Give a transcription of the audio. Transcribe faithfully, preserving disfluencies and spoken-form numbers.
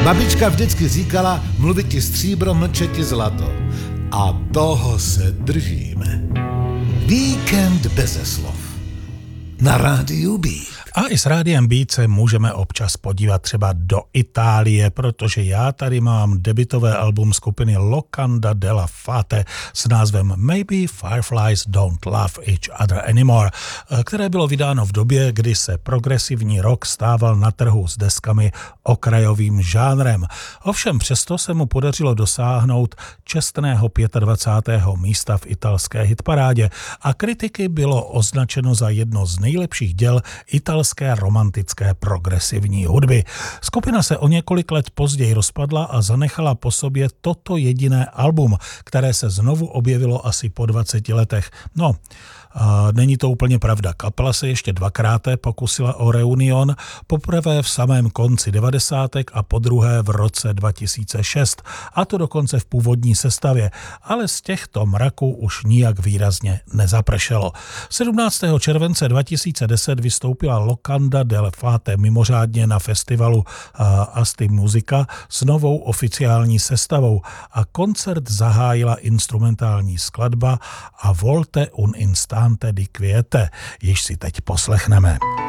Babička vždycky říkala, mluvit ti stříbro, mlčet ti zlato. A toho se držíme. Víkend beze slov. Na rádiu Beat. A i s rádiem Beat se můžeme občas podívat třeba do Itálie, protože já tady mám debutové album skupiny Locanda della Fate s názvem Maybe Fireflies Don't Love Each Other Anymore, které bylo vydáno v době, kdy se progresivní rock stával na trhu s deskami okrajovým žánrem. Ovšem přesto se mu podařilo dosáhnout čestného dvacátého pátého místa v italské hitparádě a kritiky bylo označeno za jedno z nejlepších děl italské romantické progresivní hudby. Skupina se o několik let později rozpadla a zanechala po sobě toto jediné album, které se znovu objevilo asi po dvaceti letech. No, a není to úplně pravda. Kapela se ještě dvakrát pokusila o reunion, poprvé v samém konci devadesátek a podruhé v roce dva tisíce šest, a to dokonce v původní sestavě, ale z těchto mraků už nijak výrazně nezapršelo. sedmnáctého července dva tisíce deset vystoupila Locanda della Fate mimořádně na festivalu Asti Musica s novou oficiální sestavou a koncert zahájila instrumentální skladba A volte un instante di quiete, již si teď poslechneme.